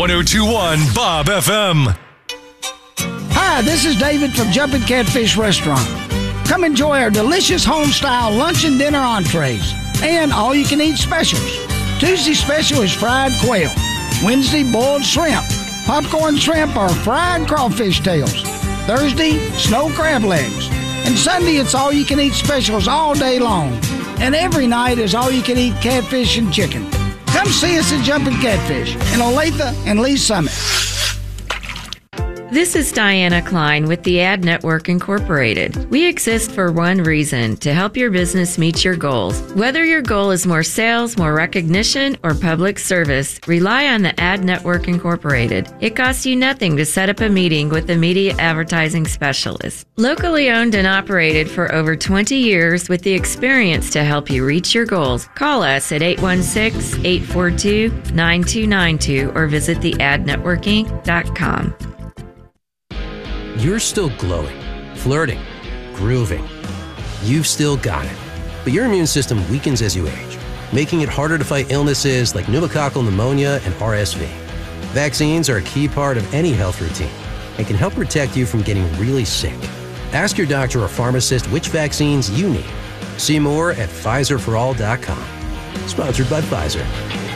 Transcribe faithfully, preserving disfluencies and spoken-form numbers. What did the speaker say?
one oh two point one Bob F M. Hi, this is David from Jumpin' Catfish Restaurant. Come enjoy our delicious home-style lunch and dinner entrees and all-you-can-eat specials. Tuesday special is fried quail. Wednesday, boiled shrimp, popcorn shrimp, or fried crawfish tails. Thursday, snow crab legs. And Sunday, it's all-you-can-eat specials all day long. And every night is all-you-can-eat catfish and chicken. Come see us at Jumpin' Catfish in Olathe and Lee Summit. This is Diana Klein with the Ad Network Incorporated. We exist for one reason, to help your business meet your goals. Whether your goal is more sales, more recognition, or public service, rely on the Ad Network Incorporated. It costs you nothing to set up a meeting with a media advertising specialist. Locally owned and operated for over twenty years with the experience to help you reach your goals. Call us at eight one six, eight four two, nine two nine two or visit the ad network inc dot com. You're still glowing, flirting, grooving. You've still got it. But your immune system weakens as you age, making it harder to fight illnesses like pneumococcal pneumonia and R S V. Vaccines are a key part of any health routine and can help protect you from getting really sick. Ask your doctor or pharmacist which vaccines you need. See more at Pfizer for all dot com. Sponsored by Pfizer.